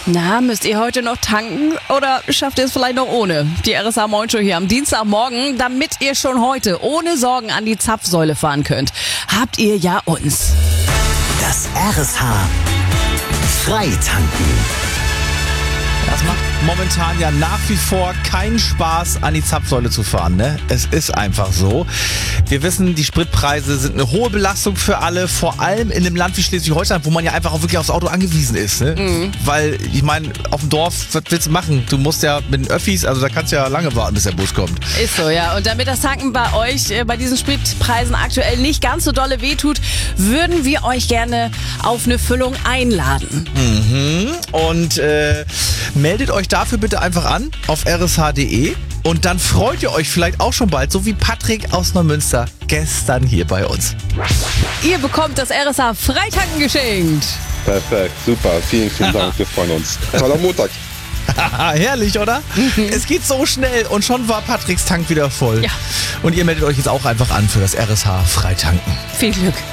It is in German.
Na, müsst ihr heute noch tanken oder schafft ihr es vielleicht noch ohne? Die RSH Morning Show hier am Dienstagmorgen, damit ihr schon heute ohne Sorgen an die Zapfsäule fahren könnt, habt ihr ja uns. Das RSH Freitanken. Das macht momentan ja nach wie vor keinen Spaß, an die Zapfsäule zu fahren, ne? Es ist einfach so. Wir wissen, die Spritpreise sind eine hohe Belastung für alle, vor allem in einem Land wie Schleswig-Holstein, wo man ja einfach auch wirklich aufs Auto angewiesen ist, ne? Mhm. Weil, ich meine, auf dem Dorf, was willst du machen? Du musst ja mit den Öffis, also da kannst du ja lange warten, bis der Bus kommt. Ist so, ja. Und damit das Tanken bei euch bei diesen Spritpreisen aktuell nicht ganz so dolle wehtut, würden wir euch gerne auf eine Füllung einladen. Mhm. Und meldet euch dafür bitte einfach an auf rsh.de und dann freut ihr euch vielleicht auch schon bald, so wie Patrick aus Neumünster gestern hier bei uns. Ihr bekommt das RSH Freitanken geschenkt. Perfekt, super, vielen Dank, wir freuen uns. Toller Montag. Herrlich, oder? Es geht so schnell und schon war Patricks Tank wieder voll. Ja. Und ihr meldet euch jetzt auch einfach an für das RSH Freitanken. Viel Glück.